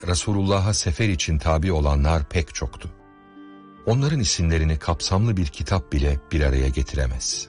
Resulullah'a sefer için tabi olanlar pek çoktu. Onların isimlerini kapsamlı bir kitap bile bir araya getiremez.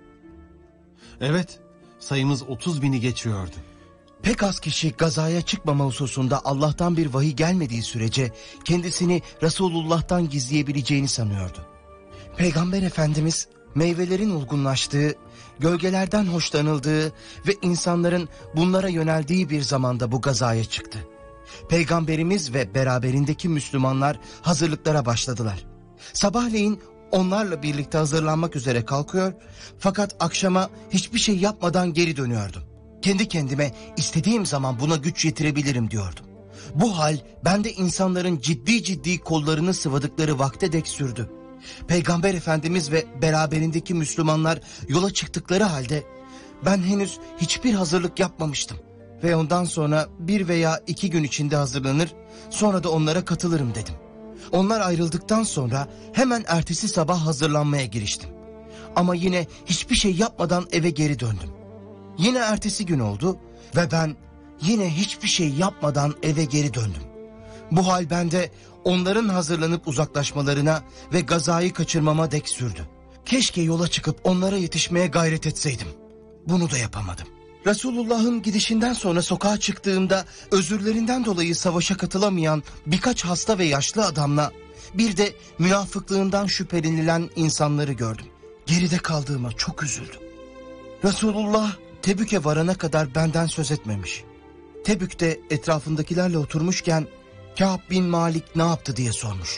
Evet, sayımız 30.000'i geçiyordu. Pek az kişi gazaya çıkmama hususunda Allah'tan bir vahiy gelmediği sürece kendisini Resulullah'tan gizleyebileceğini sanıyordu. Peygamber Efendimiz meyvelerin olgunlaştığı, gölgelerden hoşlanıldığı ve insanların bunlara yöneldiği bir zamanda bu gazaya çıktı. Peygamberimiz ve beraberindeki Müslümanlar hazırlıklara başladılar. Sabahleyin onlarla birlikte hazırlanmak üzere kalkıyor, fakat akşama hiçbir şey yapmadan geri dönüyordum. Kendi kendime istediğim zaman buna güç yetirebilirim diyordum. Bu hal bende insanların ciddi kollarını sıvadıkları vakte dek sürdü. Peygamber Efendimiz ve beraberindeki Müslümanlar yola çıktıkları halde ben henüz hiçbir hazırlık yapmamıştım. Ve ondan sonra 1 veya 2 gün içinde hazırlanır, sonra da onlara katılırım dedim. Onlar ayrıldıktan sonra hemen ertesi sabah hazırlanmaya giriştim. Ama yine hiçbir şey yapmadan eve geri döndüm. Yine ertesi gün oldu ve ben yine hiçbir şey yapmadan eve geri döndüm. Bu hal bende onların hazırlanıp uzaklaşmalarına ve gazayı kaçırmama dek sürdü. Keşke yola çıkıp onlara yetişmeye gayret etseydim. Bunu da yapamadım. Resulullah'ın gidişinden sonra sokağa çıktığımda özürlerinden dolayı savaşa katılamayan birkaç hasta ve yaşlı adamla bir de münafıklığından şüphelenilen insanları gördüm. Geride kaldığıma çok üzüldüm. Resulullah Tebük'e varana kadar benden söz etmemiş. Tebük'te etrafındakilerle oturmuşken Kâb bin Malik ne yaptı diye sormuş.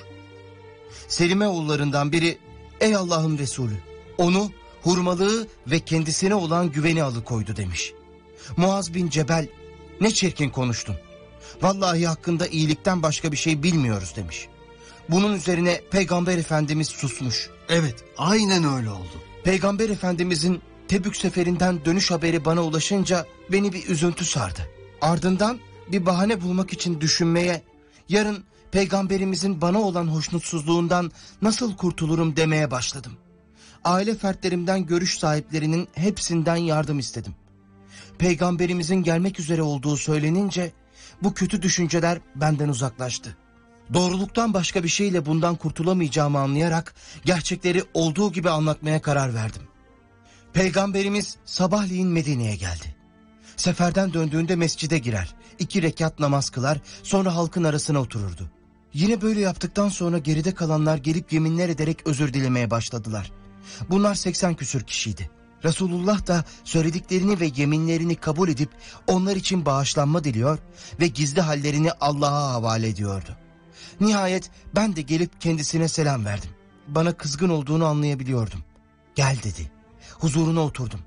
Selime oğullarından biri, ey Allah'ın Resulü, onu hurmalığı ve kendisine olan güveni alıkoydu demiş. Muaz bin Cebel, ne çirkin konuştun. Vallahi hakkında iyilikten başka bir şey bilmiyoruz demiş. Bunun üzerine Peygamber Efendimiz susmuş. Evet, aynen öyle oldu. Peygamber Efendimizin Tebük seferinden dönüş haberi bana ulaşınca beni bir üzüntü sardı. Ardından bir bahane bulmak için düşünmeye, yarın Peygamberimizin bana olan hoşnutsuzluğundan nasıl kurtulurum demeye başladım. Aile fertlerimden görüş sahiplerinin hepsinden yardım istedim. Peygamberimizin gelmek üzere olduğu söylenince bu kötü düşünceler benden uzaklaştı. Doğruluktan başka bir şeyle bundan kurtulamayacağımı anlayarak gerçekleri olduğu gibi anlatmaya karar verdim. Peygamberimiz sabahleyin Medine'ye geldi. Seferden döndüğünde mescide girer, 2 rekat namaz kılar, sonra halkın arasına otururdu. Yine böyle yaptıktan sonra geride kalanlar gelip yeminler ederek özür dilemeye başladılar. Bunlar 80 küsür kişiydi. Resulullah da söylediklerini ve yeminlerini kabul edip onlar için bağışlanma diliyor ve gizli hallerini Allah'a havale ediyordu. Nihayet ben de gelip kendisine selam verdim. Bana kızgın olduğunu anlayabiliyordum. Gel dedi. Huzuruna oturdum.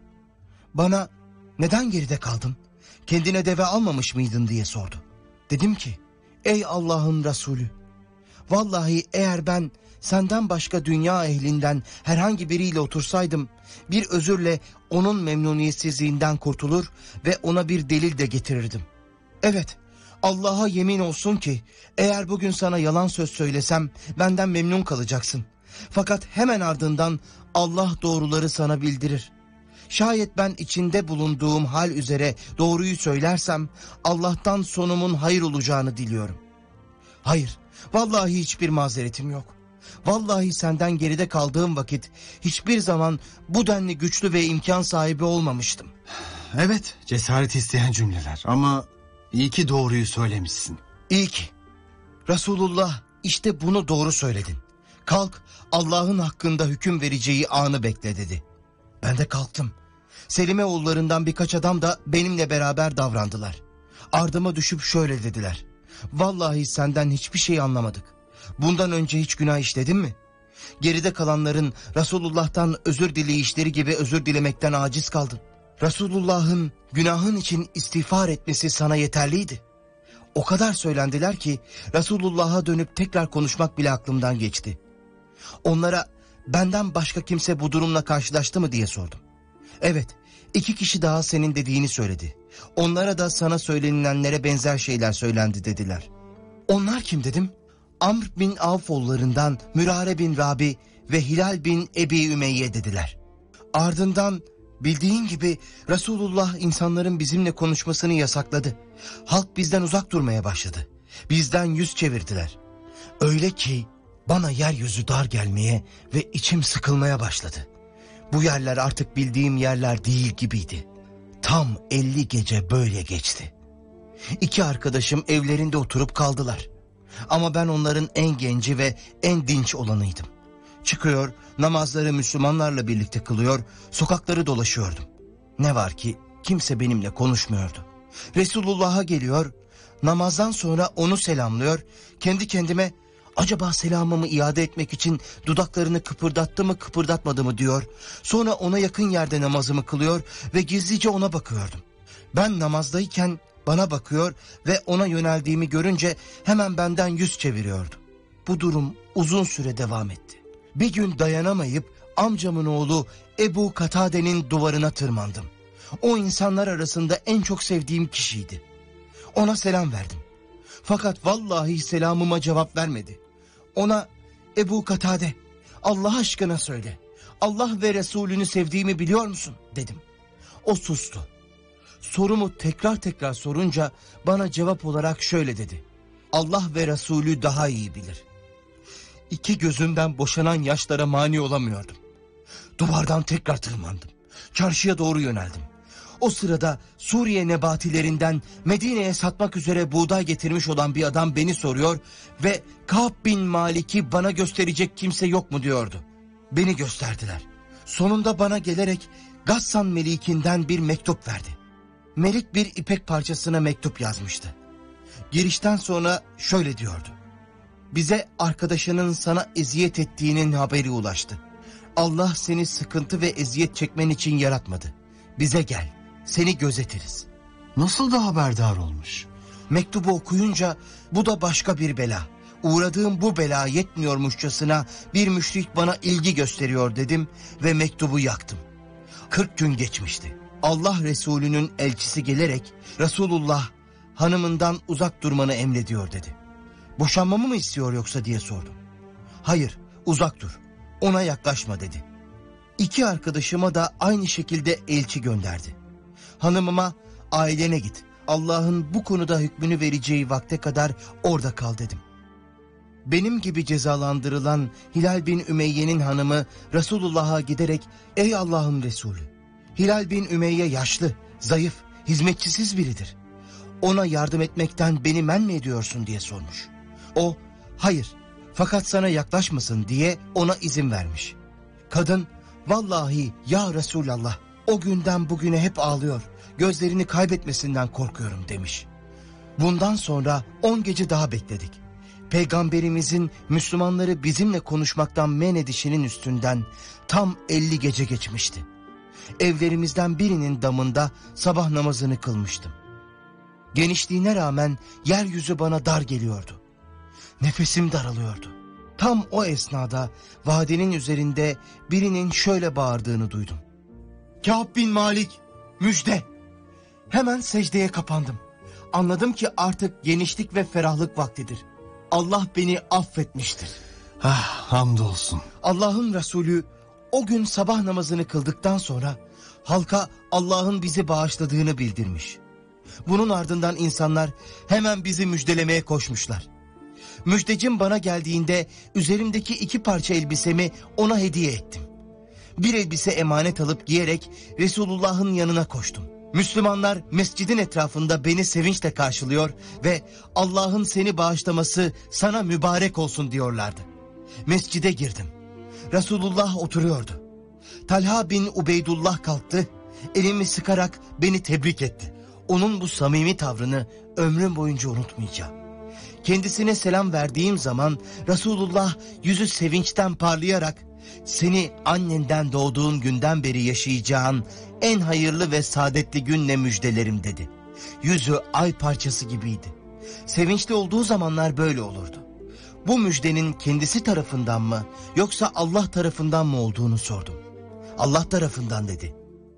Bana neden geride kaldın? Kendine deve almamış mıydın diye sordu. Dedim ki, ey Allah'ın Resulü, vallahi eğer ben senden başka dünya ehlinden herhangi biriyle otursaydım, bir özürle onun memnuniyetsizliğinden kurtulur ve ona bir delil de getirirdim. Evet, Allah'a yemin olsun ki eğer bugün sana yalan söz söylesem benden memnun kalacaksın. Fakat hemen ardından Allah doğruları sana bildirir. Şayet ben içinde bulunduğum hal üzere doğruyu söylersem Allah'tan sonumun hayır olacağını diliyorum. Hayır, vallahi hiçbir mazeretim yok. Vallahi senden geride kaldığım vakit hiçbir zaman bu denli güçlü ve imkan sahibi olmamıştım. Evet, cesaret isteyen cümleler ama iyi ki doğruyu söylemişsin. İyi ki. Resulullah, işte bunu doğru söyledin. Kalk, Allah'ın hakkında hüküm vereceği anı bekle dedi. Ben de kalktım. Selime oğullarından birkaç adam da benimle beraber davrandılar. Ardıma düşüp şöyle dediler. Vallahi senden hiçbir şey anlamadık. Bundan önce hiç günah işledin mi? Geride kalanların Resulullah'tan özür dileyişleri gibi özür dilemekten aciz kaldın. Resulullah'ın günahın için istiğfar etmesi sana yeterliydi. O kadar söylendiler ki Resulullah'a dönüp tekrar konuşmak bile aklımdan geçti. Onlara benden başka kimse bu durumla karşılaştı mı diye sordum. Evet, 2 kişi daha senin dediğini söyledi. Onlara da sana söylenilenlere benzer şeyler söylendi dediler. Onlar kim dedim? Amr bin Avf oğullarından Mürare bin Rabi ve Hilal bin Ebi Ümeyye dediler. Ardından bildiğin gibi Resulullah insanların bizimle konuşmasını yasakladı. Halk bizden uzak durmaya başladı. Bizden yüz çevirdiler. Öyle ki bana yeryüzü dar gelmeye ve içim sıkılmaya başladı. Bu yerler artık bildiğim yerler değil gibiydi. Tam 50 gece böyle geçti. 2 arkadaşım evlerinde oturup kaldılar. Ama ben onların en genci ve en dinç olanıydım. Çıkıyor, namazları Müslümanlarla birlikte kılıyor, sokakları dolaşıyordum. Ne var ki kimse benimle konuşmuyordu. Resulullah'a geliyor, namazdan sonra onu selamlıyor, kendi kendime acaba selamımı iade etmek için dudaklarını kıpırdattı mı kıpırdatmadı mı diyor. Sonra ona yakın yerde namazımı kılıyor ve gizlice ona bakıyordum. Ben namazdayken bana bakıyor ve ona yöneldiğimi görünce hemen benden yüz çeviriyordu. Bu durum uzun süre devam etti. Bir gün dayanamayıp amcamın oğlu Ebu Katade'nin duvarına tırmandım. O insanlar arasında en çok sevdiğim kişiydi. Ona selam verdim. Fakat vallahi selamıma cevap vermedi. Ona Ebu Katade, Allah aşkına söyle, Allah ve Resulünü sevdiğimi biliyor musun dedim. O sustu. Sorumu tekrar sorunca bana cevap olarak şöyle dedi. Allah ve Resulü daha iyi bilir. 2 gözümden boşanan yaşlara mani olamıyordum. Duvardan tekrar tırmandım. Çarşıya doğru yöneldim. O sırada Suriye nebatilerinden Medine'ye satmak üzere buğday getirmiş olan bir adam beni soruyor ve Ka'b bin Malik'i bana gösterecek kimse yok mu diyordu. Beni gösterdiler. Sonunda bana gelerek Gassan Melik'inden bir mektup verdi. Melik bir ipek parçasına mektup yazmıştı. Girişten sonra şöyle diyordu. Bize arkadaşının sana eziyet ettiğinin haberi ulaştı. Allah seni sıkıntı ve eziyet çekmen için yaratmadı. Bize gel, seni gözetiriz. Nasıl da haberdar olmuş? Mektubu okuyunca bu da başka bir bela. Uğradığım bu bela yetmiyormuşçasına bir müşrik bana ilgi gösteriyor dedim ve mektubu yaktım. 40 gün geçmişti. Allah Resulü'nün elçisi gelerek Resulullah hanımından uzak durmanı emrediyor dedi. Boşanmamı mı istiyor yoksa diye sordum. Hayır, uzak dur, ona yaklaşma dedi. 2 arkadaşıma da aynı şekilde elçi gönderdi. Hanımıma ailene git, Allah'ın bu konuda hükmünü vereceği vakte kadar orada kal dedim. Benim gibi cezalandırılan Hilal bin Ümeyye'nin hanımı Resulullah'a giderek ey Allah'ın Resulü, Hilal bin Ümeyye yaşlı, zayıf, hizmetçisiz biridir. Ona yardım etmekten beni men mi ediyorsun diye sormuş. O hayır fakat sana yaklaşmasın diye ona izin vermiş. Kadın vallahi ya Resulallah o günden bugüne hep ağlıyor, gözlerini kaybetmesinden korkuyorum demiş. Bundan sonra 10 gece daha bekledik. Peygamberimizin Müslümanları bizimle konuşmaktan men edişinin üstünden tam 50 gece geçmişti. Evlerimizden birinin damında sabah namazını kılmıştım. Genişliğine rağmen yeryüzü bana dar geliyordu. Nefesim daralıyordu. Tam o esnada vadinin üzerinde birinin şöyle bağırdığını duydum. Ka'b bin Malik, müjde! Hemen secdeye kapandım. Anladım ki artık genişlik ve ferahlık vaktidir. Allah beni affetmiştir. Hamdolsun. Allah'ın Resulü o gün sabah namazını kıldıktan sonra halka Allah'ın bizi bağışladığını bildirmiş. Bunun ardından insanlar hemen bizi müjdelemeye koşmuşlar. Müjdecim bana geldiğinde üzerimdeki 2 parça elbisemi ona hediye ettim. Bir elbise emanet alıp giyerek Resulullah'ın yanına koştum. Müslümanlar mescidin etrafında beni sevinçle karşılıyor ve Allah'ın seni bağışlaması sana mübarek olsun diyorlardı. Mescide girdim. Resulullah oturuyordu. Talha bin Ubeydullah kalktı, elimi sıkarak beni tebrik etti. Onun bu samimi tavrını ömrüm boyunca unutmayacağım. Kendisine selam verdiğim zaman Resulullah yüzü sevinçten parlayarak seni annenden doğduğun günden beri yaşayacağın en hayırlı ve saadetli günle müjdelerim dedi. Yüzü ay parçası gibiydi. Sevinçli olduğu zamanlar böyle olurdu. Bu müjdenin kendisi tarafından mı yoksa Allah tarafından mı olduğunu sordum. Allah tarafından dedi.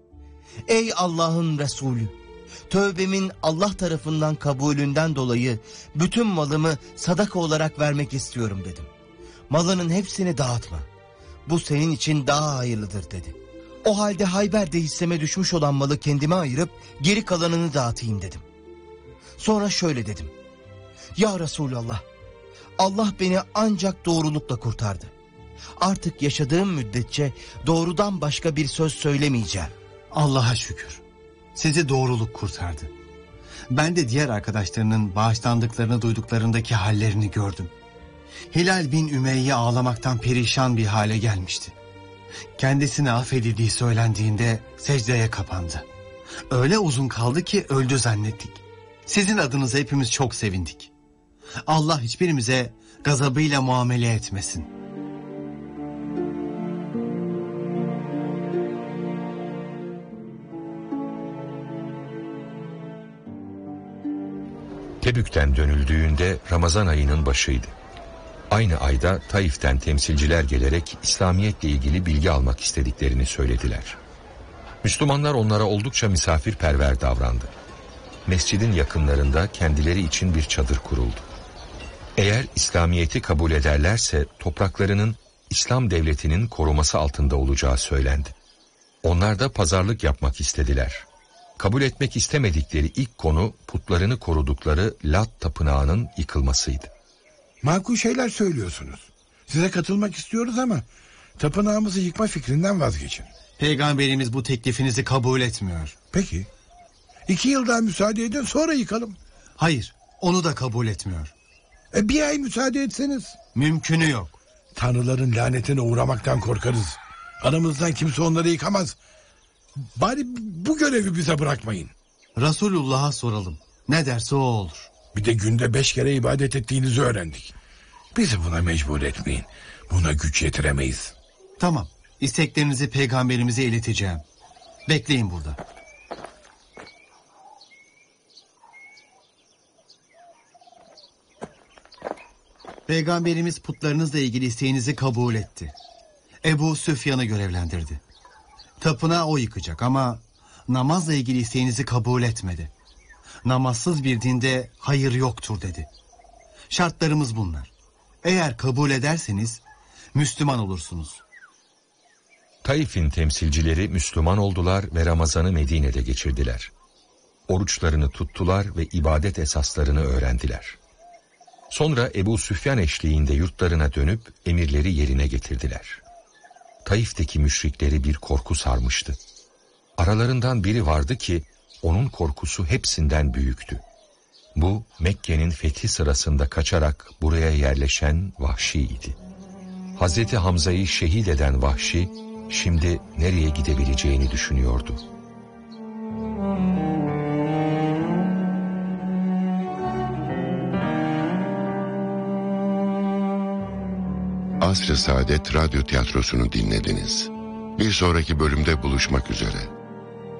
Ey Allah'ın Resulü, tövbemin Allah tarafından kabulünden dolayı bütün malımı sadaka olarak vermek istiyorum dedim. Malının hepsini dağıtma. Bu senin için daha hayırlıdır dedi. O halde Hayber'de hisseme düşmüş olan malı kendime ayırıp geri kalanını dağıtayım dedim. Sonra şöyle dedim. Ya Resulallah, Allah beni ancak doğrulukla kurtardı. Artık yaşadığım müddetçe doğrudan başka bir söz söylemeyeceğim. Allah'a şükür. Sizi doğruluk kurtardı. Ben de diğer arkadaşlarının bağışlandıklarını duyduklarındaki hallerini gördüm. Hilal bin Ümeyye ağlamaktan perişan bir hale gelmişti. Kendisine affedildiği söylendiğinde secdeye kapandı. Öyle uzun kaldı ki öldü zannettik. Sizin adınıza hepimiz çok sevindik. Allah hiçbirimize gazabıyla muamele etmesin. Tebük'ten dönüldüğünde Ramazan ayının başıydı. Aynı ayda Taif'ten temsilciler gelerek İslamiyetle ilgili bilgi almak istediklerini söylediler. Müslümanlar onlara oldukça misafirperver davrandı. Mescidin yakınlarında kendileri için bir çadır kuruldu. Eğer İslamiyet'i kabul ederlerse topraklarının İslam devletinin koruması altında olacağı söylendi. Onlar da pazarlık yapmak istediler. Kabul etmek istemedikleri ilk konu putlarını korudukları Lat tapınağının yıkılmasıydı. Makul şeyler söylüyorsunuz. Size katılmak istiyoruz ama tapınağımızı yıkma fikrinden vazgeçin. Peygamberimiz bu teklifinizi kabul etmiyor. Peki. 2 yıl daha müsaade edin, sonra yıkalım. Hayır, onu da kabul etmiyor. Bir ay müsaade etseniz. Mümkünü yok. Tanrıların lanetine uğramaktan korkarız. Aramızdan kimse onları yıkamaz. Bari bu görevi bize bırakmayın. Resulullah'a soralım. Ne derse o olur. Bir de günde 5 kere ibadet ettiğinizi öğrendik. Bizi buna mecbur etmeyin. Buna güç yetiremeyiz. Tamam. İsteklerinizi peygamberimize ileteceğim. Bekleyin burada. Peygamberimiz putlarınızla ilgili isteğinizi kabul etti. Ebu Süfyan'ı görevlendirdi. Tapınağı o yıkacak ama namazla ilgili isteğinizi kabul etmedi. Namazsız bir dinde hayır yoktur dedi. Şartlarımız bunlar. Eğer kabul ederseniz Müslüman olursunuz. Taif'in temsilcileri Müslüman oldular ve Ramazan'ı Medine'de geçirdiler. Oruçlarını tuttular ve ibadet esaslarını öğrendiler. Sonra Ebu Süfyan eşliğinde yurtlarına dönüp emirleri yerine getirdiler. Taif'teki müşrikleri bir korku sarmıştı. Aralarından biri vardı ki onun korkusu hepsinden büyüktü. Bu Mekke'nin fethi sırasında kaçarak buraya yerleşen Vahşi'ydi. Hazreti Hamza'yı şehit eden Vahşi şimdi nereye gidebileceğini düşünüyordu. Asr-ı Saadet Radyo Tiyatrosu'nu dinlediniz. Bir sonraki bölümde buluşmak üzere.